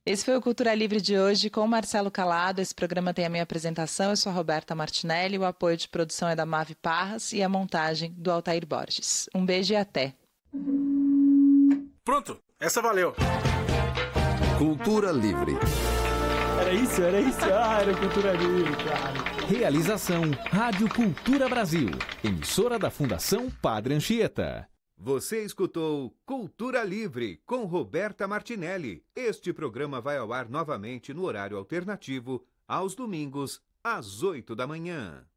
Esse foi o Cultura Livre de hoje com o Marcelo Calado. Esse programa tem a minha apresentação, eu sou a Roberta Martinelli, o apoio de produção é da Mavi Parras e a montagem do Altair Borges. Um beijo e até. Pronto, essa valeu. Cultura Livre. Era isso. Era Cultura Livre, cara. Realização Rádio Cultura Brasil, emissora da Fundação Padre Anchieta. Você escutou Cultura Livre com Roberta Martinelli. Este programa vai ao ar novamente no horário alternativo, aos domingos, às 8 da manhã.